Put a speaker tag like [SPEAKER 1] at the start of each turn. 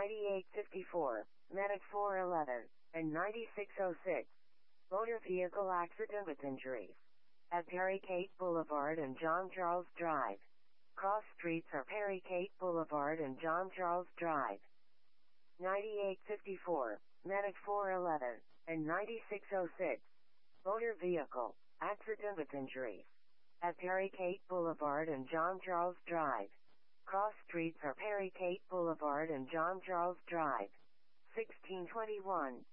[SPEAKER 1] 9854, Medic 411, and 9606. Motor vehicle accident with injuries. At Perry Cate Boulevard and John Charles Drive. Cross streets are Perry Cate Boulevard and John Charles Drive. 9854, Medic 411, and 9606. Motor vehicle accident with injuries. At Perry Cate Boulevard and John Charles Drive. Cross streets are Perry Cate Boulevard and John Charles Drive. 1621.